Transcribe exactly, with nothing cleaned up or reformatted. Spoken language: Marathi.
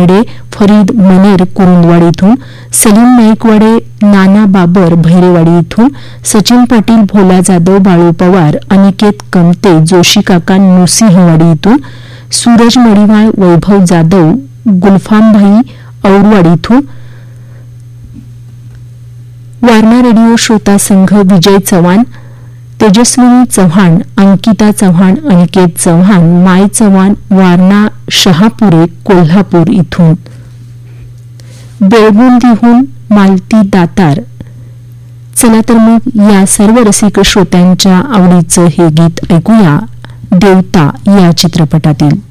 कानडे, फरीद मनेर कुरुंदवाडी इथून, सलीम नाईकवाडे, नाना बाबर भैरेवाडी इथून, सचिन पाटील, भोला जाधव, बाळू पवार, अनिकेत कमते, जोशी काका नृसिंहवाडी इथून, सूरज मडिवाळ, वैभव जाधव, गुलफामभाई औरवाडी इथून, वारणा रेडिओ श्रोता संघ विजय चव्हाण, तेजस्विनी चव्हाण, अंकिता चव्हाण, अनिकेत चव्हाण, माय चव्हाण, वारणा शहापुरे कोल्हापूर इथून, बेळगुंदीहून मालती दातार. चला तर मग या सर्व रसिक श्रोत्यांच्या आवडीचं हे गीत ऐकूया, देवता या चित्रपटातील.